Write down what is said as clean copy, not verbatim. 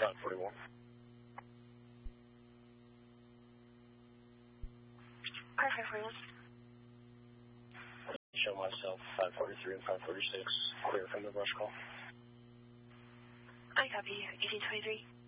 41. Perfect, 41. Show myself 543 and 546, clear from the brush call. I copy, 1823.